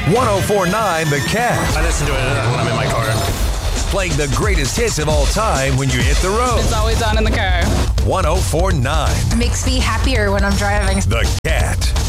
104.9 The Cat. I listen to it when I'm in my car. Playing the greatest hits of all time when you hit the road. It's always on in the car. 104.9 Makes me happier when I'm driving. The Cat.